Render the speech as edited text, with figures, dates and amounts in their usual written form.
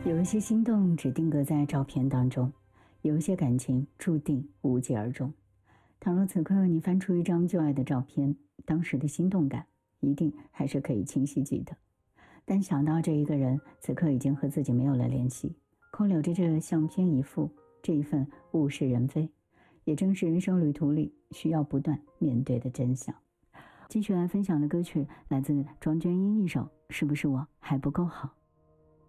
有一些心动只定格在照片当中，有一些感情注定无疾而终。倘若此刻你翻出一张旧爱的照片，当时的心动感一定还是可以清晰记得。但想到这一个人此刻已经和自己没有了联系，空留着这相片一幅，这一份物是人非，也正是人生旅途里需要不断面对的真相。继续来分享的歌曲来自庄娟英一首《是不是我还不够好》。